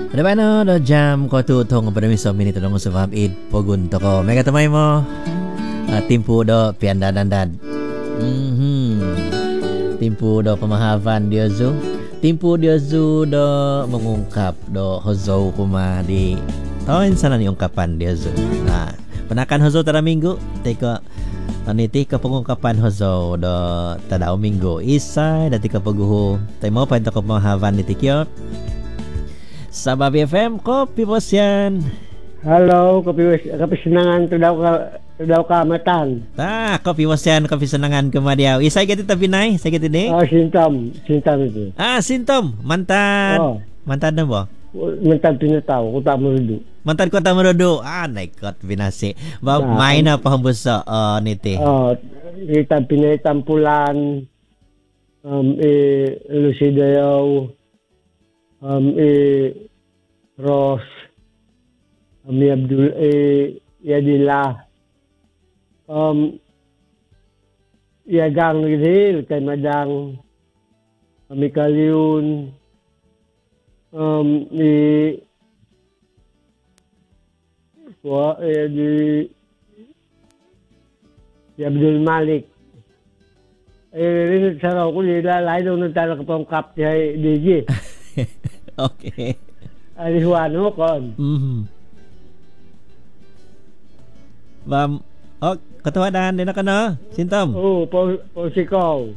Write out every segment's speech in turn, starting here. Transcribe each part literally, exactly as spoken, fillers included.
Ada mana do jam ko tu tong pada miso minit dong sebab id pogun toko mega tamay mo uh, timpu do pianda dandad. Mhm. Timpu do pemahaman dia zu. Timpu dia zu do mengungkap do hozo kuma di tahun sana ni ungkapan dia zu. Nah, penakan hozo tada minggu teka niti ke pengungkapan hozo do tada minggu isai dati ke peguhu temo pa untuk pemahaman niti kyo. Sabab F M Kopi Posyan. Halo, kopi kopi senangan tudaw ka tudaw ka matan. Tah, Kopi Posyan, kopi senangan kemadiaw. Isay kita tapi naik, saya kita ni. Oh, sintom, sintom itu. Ah, sintom, mantan. Oh. Mantan na ba? Mantan tinataw, kota merudu. Mantan kota merudu. Ah, naikot binasi. Ba Nah, main na pahumbusa uh, niti. Oh, kita pinay tampulan. Um, eh, Lucidayaw. Um, eh, Ros. Um, Abdul, eh, Yadila. Um, Yagang Ridhil, kay Madang. Kami Kaliun. Um, ni Wa, eh, di si Abdul Malik. Eh, rin sa raw ko nila, lahat daw nagtala ka pang kap di D J. Okay. Ali Juan mo kon. Mhm. Bam, oh, katawadan din na ka na, sintom. Oh, po po si ko.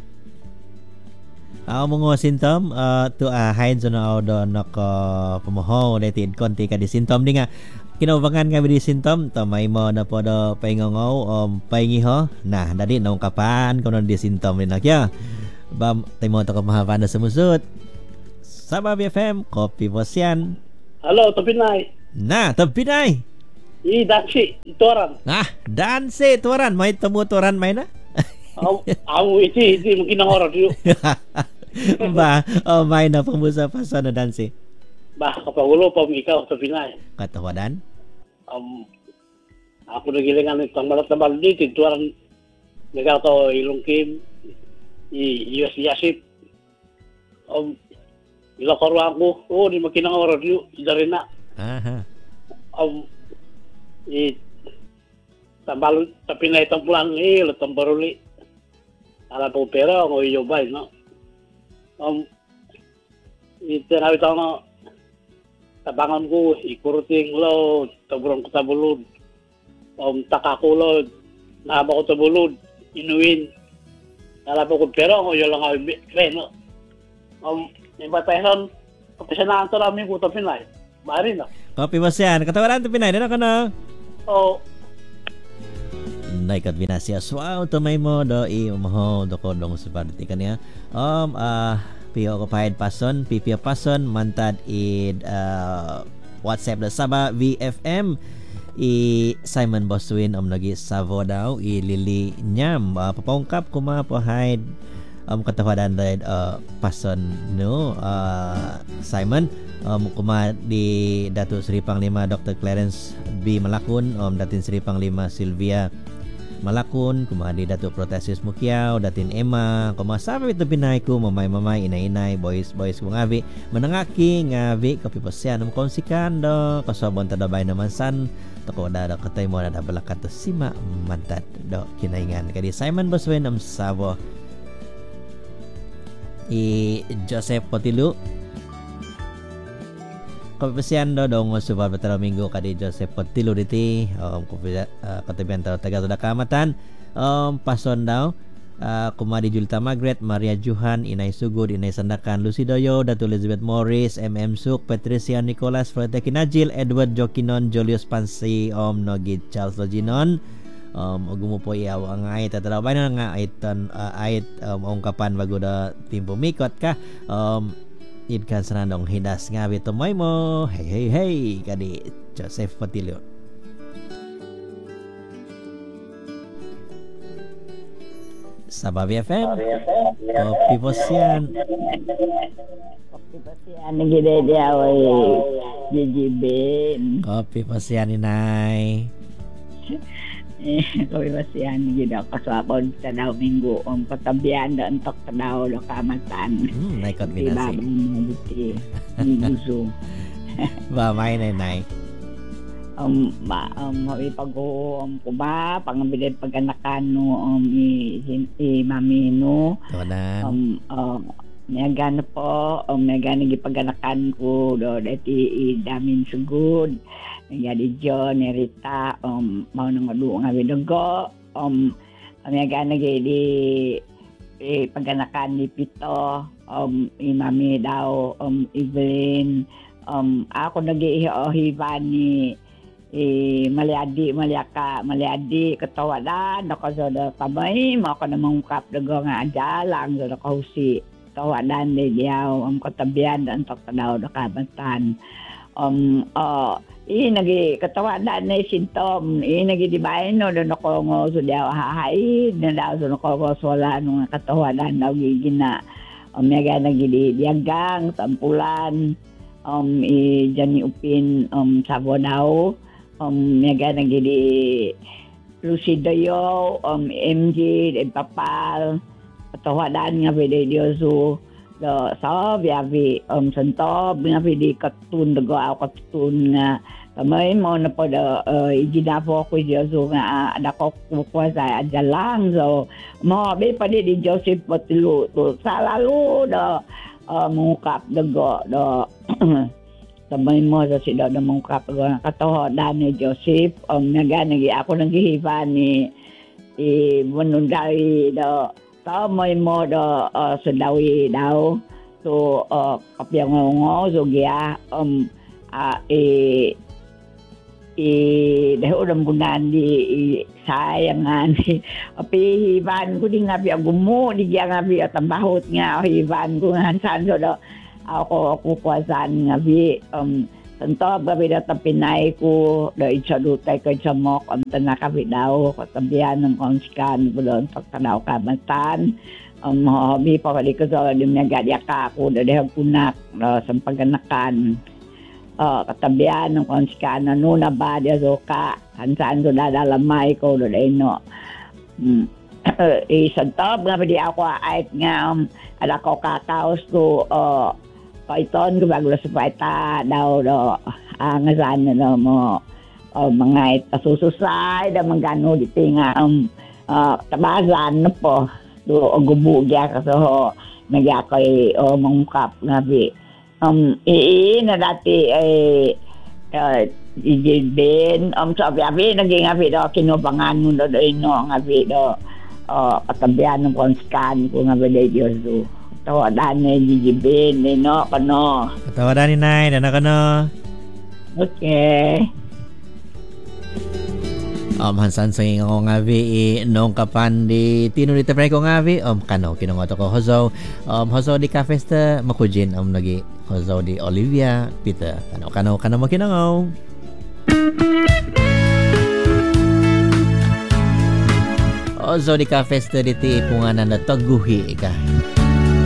Ako mga sintom, uh, to ah hain so na do nako pamoho dated konti ka di sintom di nga. Kinaubangan nga di sintom, to may mo na po do paingongaw um paingiho. Nah, dadi naungkapan kuno di sintom din nakya. Bam, timo to ka mahapan na sumusut. Sabab F M Kopi Posyan. Halo, Topinay. Nah, Topinay. I daksi itoran. Nah, danse tuaran may temu tuaran may na. Aw, aw iti iti mungkin ang oras yun. Ba, oh, may na pambusa pa sa na danse. Bah, kapagulo pa ikaw, Topinay. Katawadan. Um, ako nagilingan itong malat na baldi, itoran nagato Ilong Kim, i U S Yasip. Um, ilakaruan ko, oo, di makinang oras yun, idarin na. Aha. Um, i tambal tapi na itong pulang eh latang baruli ala po pera o iyobay no um ito na ito no tabangan ko ikuruting lo taburong ko tabulod um takakulod naba ko tabulod inuin ala po ko pera o iyo lang ay no um ibatayon kapisanaan to namin ko tapinay bari na Kopi Posyan, katawadan Topinay din ako na. oh Naikat binasya suaw to may mo do i umaho do ko dong seperti kan ya. Om ah pio ko pahid pason, pipia pason mantad id uh, WhatsApp da saba V F M i Simon Boswin om lagi savo daw i Lili Nyam uh, papongkap kuma pahid um katawadan da uh, pason no uh, Simon um kuma di Datuk Seri Panglima Doktor Clarence B Malakun om Datin Seri Panglima Sylvia Malakun, kumadi Datuk Protesius Mukiao, Datin Emma, kumasabi ito pinay ko, mamay-mamay, inay-inay, boys-boys kong abi, manangaki, ngabi, Kopi Posyan, namkonsikan do, kasobon tadabay naman san, toko dada katay mo na balakat to sima mantad do, kinaingan, kadi Simon Boswin, am sabo, i Joseph Potilu, Kopi Posyan do dong subal batara minggu kadi Joseph Potilu diti um kopi uh, katabian tao taga sudah kamatan um pason daw uh, kumadi Julita Margaret Maria Juhan Inay Sugod Inay Sandakan Lucy Doyo Datu Elizabeth Morris M M Suk Patricia Nicholas Fredeki Najil Edward Jokinon Julius Pansi om Nogit Charles Loginon um gumo po iaw ang ayat at rabay na nga ayat uh, ayat um, ungkapan bago da timpo mikot ka um idkan sanandong hidas nga bito moy mo hey hey hey kadi Joseph Potilio Sabab F M Kopi Posyan Kopi Posyan gede dia oi jijibin Kopi Posyan inay Kopi Posyan gede kasapon sa daw minggu om patabian da entok daw lo kamatan hmm naikot binasi di gusto Ba may nay. Um, ma, um, hawi pag um, kuba, pangabilin paganakan no, um, i, i, mami no, Tawanan. um, uh, niyaga na po, um, niyaga na gipaganakan ko, do, dati i, damin sugod, niyaga di John, ni Rita, um, mau nang adu nga bidugo, um, niyaga na di, i, paganakan ni Pito, um, i, mami daw, um, Evelyn, um, ako nag-ihiban ni eh maliadi maliaka maliadi ketawadan ako sa da kamay mo ako na mangungkap dago nga ajalang sa kausi tawadan de diaw ang katabian dan tok tadaw da kabantan um uh i nagi ketawadan na sintom i nagi dibain no do ko ngo so diaw hahay na daw so ko ko wala no ketawadan daw gigina um mega nagi di diagang tampulan um i jani upin um sabo daw um mega nagi di Lucido um M G de papal katawadan nga video dio so do sa biavi um santo biavi di katun dago ako katun nga kamay mo na po da uh, iginapo ko dio so nga ada ko kuwasa aja lang so mo be pa di Joseph Patulu to sa lalu do uh, mungkap dago do Tamay mo sa sila na mong katohodan ni Joseph. Um, naganagi ako nang gihiban ni i Manundari do. Tamay mo do uh, sa dawi daw. So, uh, kapiyang ngo so giya. Um, uh, i i daho ng bunan di sayangan ni api hiban ko di nga bi agumo di nga bi atambahot nga hiban ko hansan so do. Ako ako kuwasan nga bi um tanto gabi da tapinay ko do itsadutay ko samok ang tanaka bi daw katabian ng konskan bulon pagtanaw kabatan um hobi pa kali ko sa dimnya gadya ka ako da dehag punak uh, sa paganakan uh, katabian ng konskan no na ba dia zoka hansan do dadalamay ko do no hmm. eh santob nga di ako ay nga um, ada ko kakaos ko uh, kaiton ko bago sa paita daw do ang asan na mo uh, mga itasususay da mangano di tinga um uh, tabazan no po do gubugya ka so nagya kay o uh, mangkap nga bi um i na dati ay uh, i-ben um sabi abi naging abi do kinubangan mo do do ino nga bi do uh, katabian ng konskan ko nga bi Diyos do tawadan ni Jijibin ni no kano. Tawadan ni Nay dana kano. Okay. Um hansan sa ngo ngavi i nong kapan di tino di tapay ko ngavi um kano kinongoto ko hozo um hozo di kafesta makujin um lagi hozo di Olivia Peter kano kano kano mo kinongo. Hozo di kafesta di ti punganan na taguhi ka.